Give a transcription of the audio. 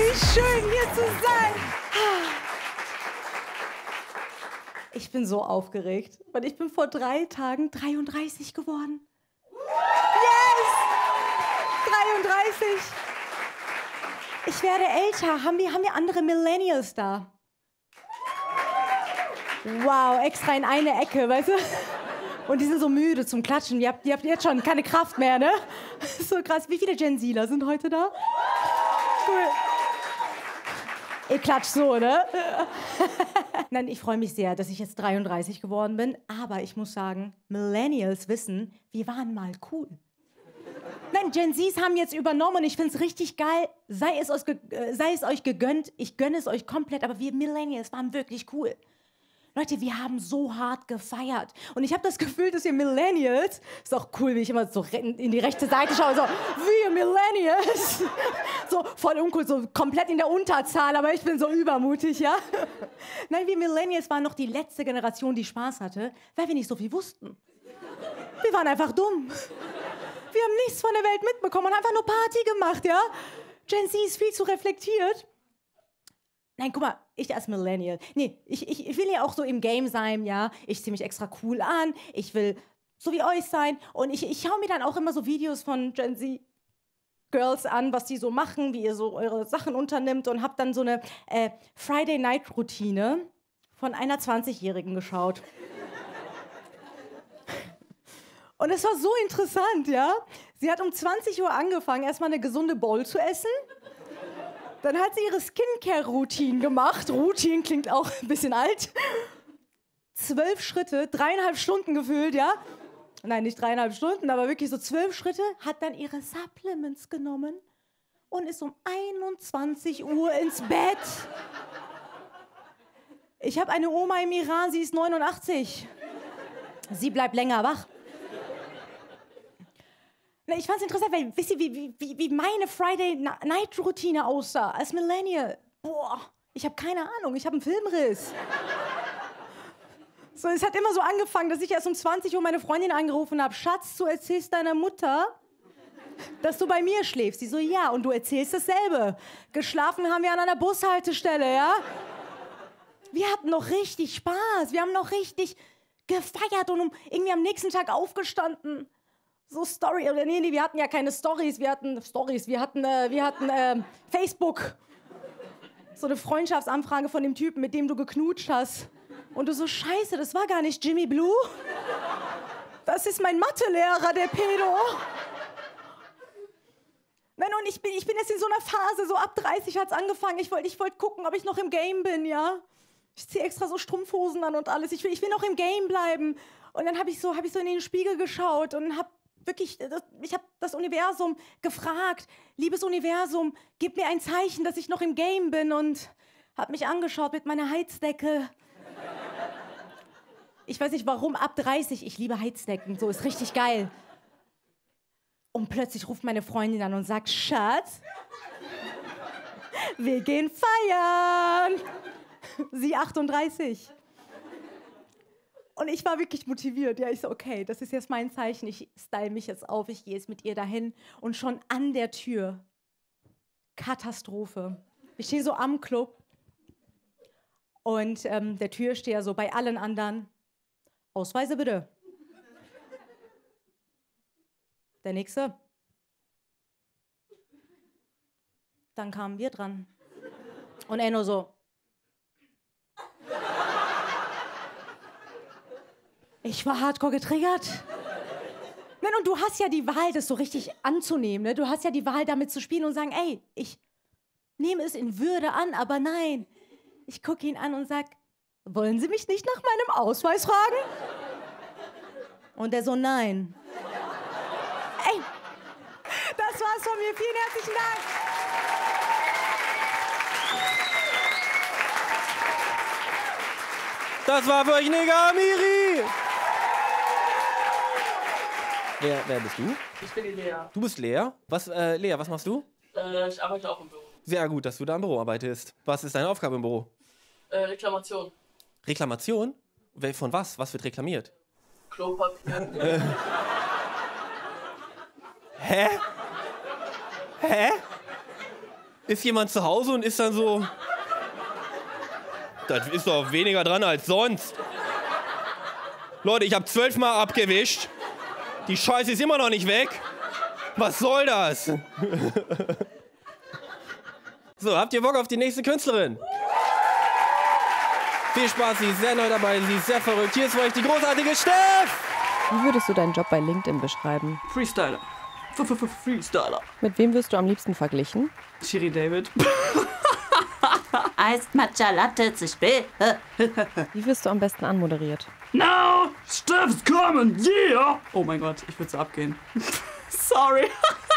wie schön hier zu sein. Ich bin so aufgeregt, weil ich bin vor 3 Tagen 33 geworden. Yes! 33. Ich werde älter. Haben wir andere Millennials da? Wow, extra in eine Ecke, weißt du? Und die sind so müde zum Klatschen. Ihr habt jetzt schon keine Kraft mehr, ne? Das ist so krass. Wie viele Gen Zler sind heute da? Cool. Ihr klatscht so, ne? Nein, ich freue mich sehr, dass ich jetzt 33 geworden bin. Aber ich muss sagen, Millennials wissen, wir waren mal cool. Nein, Gen Zs haben jetzt übernommen und ich finde es richtig geil. Sei es euch gegönnt. Ich gönne es euch komplett. Aber wir Millennials waren wirklich cool. Leute, wir haben so hart gefeiert. Und ich habe das Gefühl, dass ihr Millennials, ist auch cool, wie ich immer so in die rechte Seite schaue, so, wir Millennials, so voll uncool, so komplett in der Unterzahl, aber ich bin so übermutig, ja? Nein, wir Millennials waren noch die letzte Generation, die Spaß hatte, weil wir nicht so viel wussten. Wir waren einfach dumm. Wir haben nichts von der Welt mitbekommen und einfach nur Party gemacht, ja? Gen Z ist viel zu reflektiert. Nein, guck mal, ich als Millennial. Nee, ich will ja auch so im Game sein, ja. Ich ziehe mich extra cool an. Ich will so wie euch sein. Und ich schaue mir dann auch immer so Videos von Gen Z Girls an, was die so machen, wie ihr so eure Sachen unternimmt. Und habe dann so eine Friday-Night-Routine von einer 20-Jährigen geschaut. Und es war so interessant, ja. Sie hat um 20 Uhr angefangen, erstmal eine gesunde Bowl zu essen. Dann hat sie ihre Skincare-Routine gemacht. Routine klingt auch ein bisschen alt. 12 Schritte, 3,5 Stunden gefühlt, ja? Nein, nicht 3,5 Stunden, aber wirklich so 12 Schritte. Hat dann ihre Supplements genommen und ist um 21 Uhr ins Bett. Ich habe eine Oma im Iran, sie ist 89. Sie bleibt länger wach. Ich fand es interessant, weil, wisst ihr, wie meine Friday-Night-Routine aussah als Millennial? Boah, ich habe keine Ahnung, ich habe einen Filmriss. So, es hat immer so angefangen, dass ich erst um 20 Uhr meine Freundin angerufen habe. Schatz, du erzählst deiner Mutter, dass du bei mir schläfst. Sie so, ja, und du erzählst dasselbe. Geschlafen haben wir an einer Bushaltestelle, ja? Wir hatten noch richtig Spaß, wir haben noch richtig gefeiert und irgendwie am nächsten Tag aufgestanden. So Story, oder nee, wir hatten ja keine Stories, wir hatten Facebook. So eine Freundschaftsanfrage von dem Typen, mit dem du geknutscht hast. Und du so, scheiße, das war gar nicht Jimmy Blue. Das ist mein Mathelehrer, der Pedo. Nein, und ich bin jetzt in so einer Phase, so ab 30 hat's angefangen. Ich wollte gucken, ob ich noch im Game bin, ja. Ich ziehe extra so Strumpfhosen an und alles. Ich will noch im Game bleiben. Und dann hab ich so in den Spiegel geschaut und ich habe das Universum gefragt, liebes Universum, gib mir ein Zeichen, dass ich noch im Game bin, und habe mich angeschaut mit meiner Heizdecke. Ich weiß nicht warum, ab 30, ich liebe Heizdecken, so ist richtig geil. Und plötzlich ruft meine Freundin an und sagt, Schatz, wir gehen feiern. Sie 38. Und ich war wirklich motiviert. Ja, ich so, okay, das ist jetzt mein Zeichen. Ich style mich jetzt auf, ich gehe jetzt mit ihr dahin. Und schon an der Tür, Katastrophe. Ich stehe so am Club und der Türsteher so bei allen anderen, Ausweise bitte. Der Nächste. Dann kamen wir dran. Und er nur so. Ich war hardcore getriggert. Nein, und du hast ja die Wahl, das so richtig anzunehmen. Ne? Du hast ja die Wahl, damit zu spielen und sagen, ey, ich nehme es in Würde an, aber nein. Ich gucke ihn an und sag, wollen Sie mich nicht nach meinem Ausweis fragen? Und er so, nein. Ey, das war's von mir. Vielen herzlichen Dank. Das war für euch Nega Amiri. Wer bist du? Ich bin die Lea. Du bist Lea? Lea, was machst du? Ich arbeite auch im Büro. Sehr gut, dass du da im Büro arbeitest. Was ist deine Aufgabe im Büro? Reklamation. Reklamation? Von was? Was wird reklamiert? Klopapier. Hä? ist jemand zu Hause und ist dann so... Das ist doch weniger dran als sonst. Leute, ich habe 12 Mal abgewischt. Die Scheiße ist immer noch nicht weg. Was soll das? So, habt ihr Bock auf die nächste Künstlerin? Viel Spaß, sie ist sehr neu dabei, sie ist sehr verrückt. Hier ist für euch die großartige Steff! Wie würdest du deinen Job bei LinkedIn beschreiben? Freestyler. Freestyler. Mit wem wirst du am liebsten verglichen? Shiri David. Iced Matcha Latte zu spät. Wie wirst du am besten anmoderiert? Now, Steph's coming, yeah! Oh mein Gott, ich würde so abgehen. Sorry.